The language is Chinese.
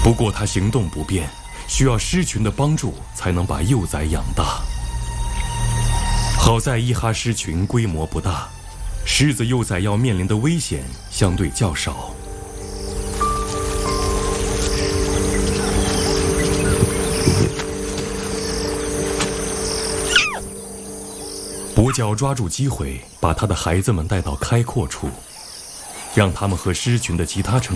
不过它行动不便，需要狮群的帮助才能把幼崽养大。好在伊哈狮群规模不大，狮子幼崽要面临的危险相对较少。跛脚抓住机会，把他的孩子们带到开阔处，让他们和狮群的其他成